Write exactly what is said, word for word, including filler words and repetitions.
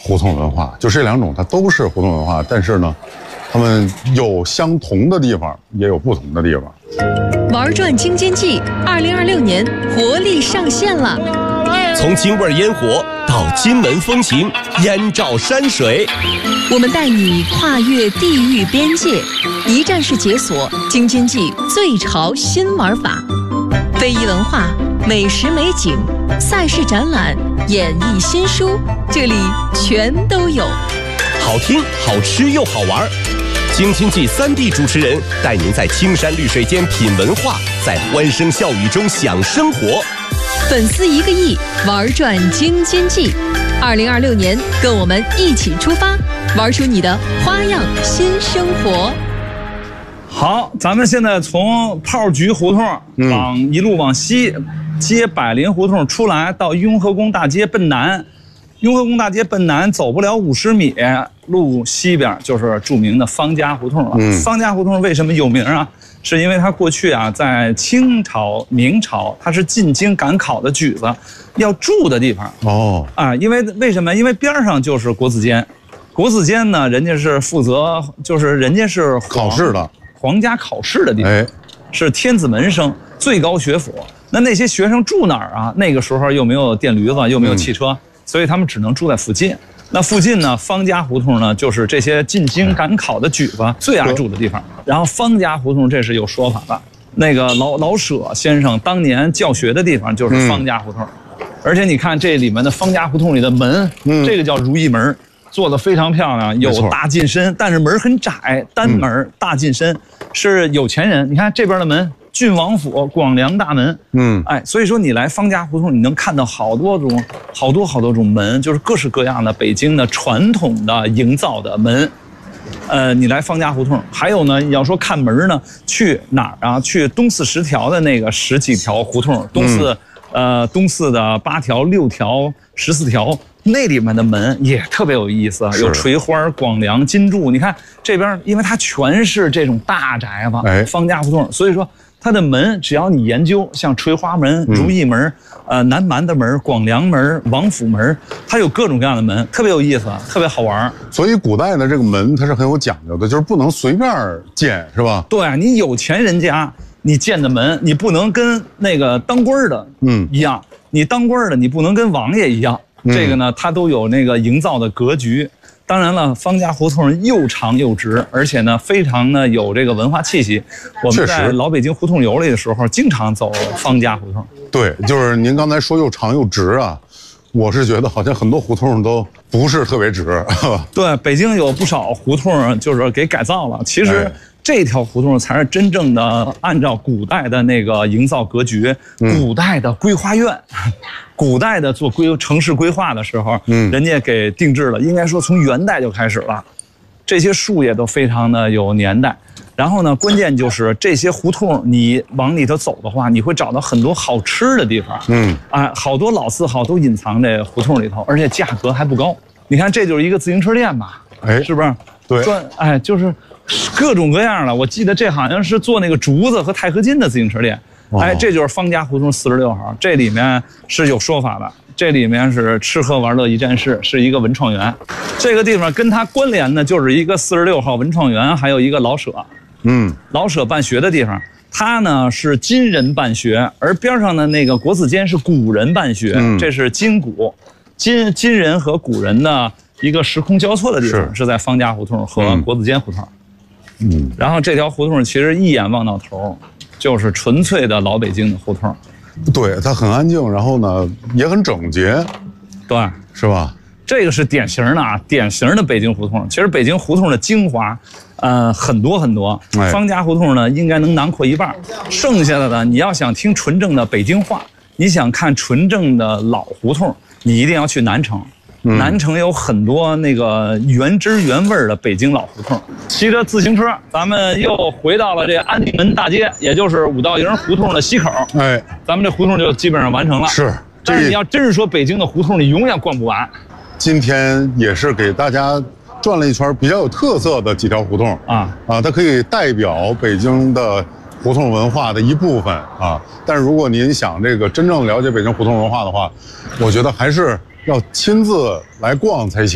胡同文化，就这两种它都是胡同文化，但是呢，它们有相同的地方，也有不同的地方。 玩转京津冀二零二六年活力上线了， 从京味烟火到金门风情，燕赵山水， 我们带你跨越地域边界，一站式解锁京津冀最潮新玩法，非遗文化、美食美景、赛事展览、演艺新书，这里全都有。 好听、好吃又好玩。京津冀三地主持人带您在青山绿水间品文化，在欢声笑语中享生活。 粉丝一个亿，玩转京津冀。二零二六年，跟我们一起出发，玩出你的花样新生活。 好，咱们现在从炮局胡同往、嗯、一路往西，接百林胡同出来，到雍和宫大街奔南。雍和宫大街奔南走不了五十米，路西边就是著名的方家胡同了。嗯、方家胡同为什么有名啊？是因为它过去啊，在清朝、明朝，它是进京赶考的举子要住的地方。哦，啊，因为为什么？因为边上就是国子监，国子监呢，人家是负责，就是人家是考试的， 皇家考试的地方，哎、是天子门生，最高学府。那那些学生住哪儿啊？那个时候又没有电驴子，又没有汽车。嗯，所以他们只能住在附近。那附近呢，方家胡同呢，就是这些进京赶考的举子最爱住的地方。然后方家胡同这是有说法的，那个老老舍先生当年教学的地方就是方家胡同。嗯、而且你看这里面的方家胡同里的门，嗯、这个叫如意门，做得非常漂亮，有大进深，但是门很窄，单门、嗯、大进深，是有钱人。你看这边的门。郡王府广良大门，嗯，哎，所以说你来方家胡同，你能看到好多种、好多好多种门，就是各式各样的北京的传统的营造的门。呃，你来方家胡同，还有呢，要说看门呢，去哪儿啊？去东四十条的那个十几条胡同，东四、嗯、呃东四的八条、六条、十四条。那里面的门也特别有意思，有垂花、广梁、金柱。你看这边，因为它全是这种大宅子，哎、方家胡同，所以说它的门只要你研究，像垂花门、如意门、嗯、呃南蛮的门、广梁门、王府门，它有各种各样的门，特别有意思，特别好玩。 所以古代的这个门它是很有讲究的，就是不能随便建，是吧？ 对，你有钱人家你建的门，你不能跟那个当官的嗯一样，嗯、你当官的你不能跟王爷一样。这个呢，它都有那个营造的格局。当然了，方家胡同又长又直，而且呢，非常的有这个文化气息。我们在老北京胡同游里的时候，经常走方家胡同。 对，就是您刚才说又长又直啊，我是觉得好像很多胡同都不是特别直。 对，北京有不少胡同就是给改造了，其实。哎这条胡同才是真正的按照古代的那个营造格局，嗯、古代的规划院，古代的做规城市规划的时候，嗯、人家给定制了。应该说从元代就开始了，这些树也都非常的有年代。然后呢，关键就是这些胡同，你往里头走的话，你会找到很多好吃的地方。嗯，啊，好多老字号都隐藏这胡同里头，而且价格还不高。你看，这就是一个自行车店吧？哎，是不是？ 对， 专哎就是。各种各样的，我记得这好像是做那个竹子和钛合金的自行车店，哎，这就是方家胡同四十六号，这里面是有说法的，这里面是吃喝玩乐一站式，是一个文创园，这个地方跟它关联的就是一个四十六号文创园，还有一个老舍，嗯，老舍办学的地方，它呢是金人办学，而边上的那个国子监是古人办学，嗯、这是金古，金金人和古人的一个时空交错的地方，是, 是在方家胡同和国子监胡同。嗯嗯，然后这条胡同其实一眼望到头，就是纯粹的老北京的胡同。 对，它很安静，然后呢也很整洁， 对， 是吧？ 这个是典型的啊，典型的北京胡同。其实北京胡同的精华，呃，很多很多。哎、方家胡同呢，应该能囊括一半。剩下的呢，你要想听纯正的北京话，你想看纯正的老胡同，你一定要去南城。南城有很多那个原汁原味的北京老胡同。骑着自行车，咱们又回到了这安定门大街，也就是五道营胡同的西口。哎，咱们这胡同就基本上完成了。 是， 但是你要真是说北京的胡同，你永远逛不完。 今天也是给大家转了一圈比较有特色的几条胡同啊啊，它可以代表北京的胡同文化的一部分啊。但是如果您想这个真正了解北京胡同文化的话，我觉得还是要亲自来逛才行。